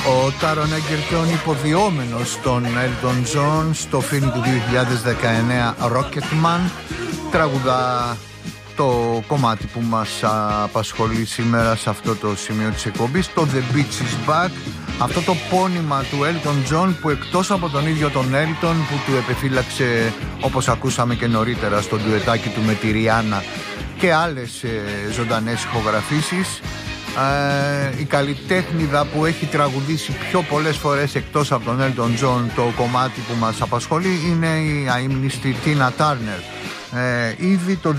Ο Τάρον Έγκερτον, υποδιόμενος των Elton John στο φιλμ του 2019 Rocketman, τραγουδά το κομμάτι που μας απασχολεί σήμερα σε αυτό το σημείο της εκπομπής, το The Beach is Back, αυτό το πόνημα του Elton John που εκτός από τον ίδιο τον Elton που του επεφύλαξε, όπως ακούσαμε και νωρίτερα στο ντουετάκι του με τη Ριάννα, και άλλες ζωντανές ηχογραφήσεις, η καλλιτέχνηδα που έχει τραγουδήσει πιο πολλές φορές εκτός από τον Elton John το κομμάτι που μας απασχολεί είναι η αείμνηστη Tina Turner. Ήδη το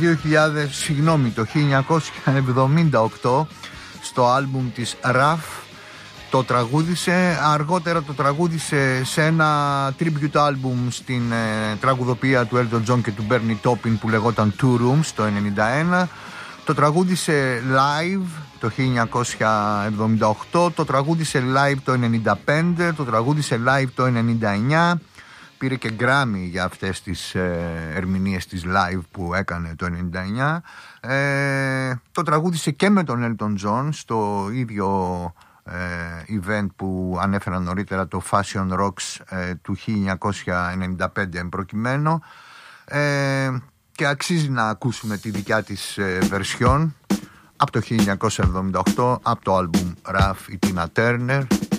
1978 στο άλμπουμ της Rough το τραγούδισε, αργότερα το τραγούδισε σε ένα tribute album στην τραγουδοποιία του Elton John και του Bernie Taupin που λεγόταν Two Rooms το 1991. Το τραγούδισε live το 1978, το τραγούδισε live το 1995, το τραγούδισε live το 1999. Πήρε και Grammy για αυτές τις ερμηνείες της live που έκανε το 1999. Το τραγούδισε και με τον Elton John στο ίδιο event που ανέφερα νωρίτερα, το Fashion Rocks του 1995 εμπροκειμένο, και αξίζει να ακούσουμε τη δικιά της version από το 1978 από το album Rough, η Tina Turner.